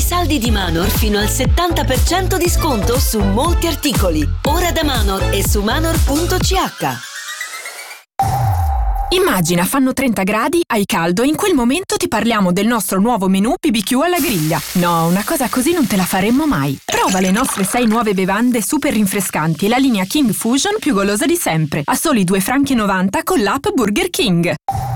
I saldi di Manor fino al 70% di sconto su molti articoli. Ora da Manor e su manor.ch. Immagina, fanno 30 gradi, hai caldo e in quel momento ti parliamo del nostro nuovo menù BBQ alla griglia. No, una cosa così non te la faremmo mai. Prova le nostre 6 nuove bevande super rinfrescanti e la linea King Fusion più golosa di sempre, a soli 2,90 € con l'app Burger King.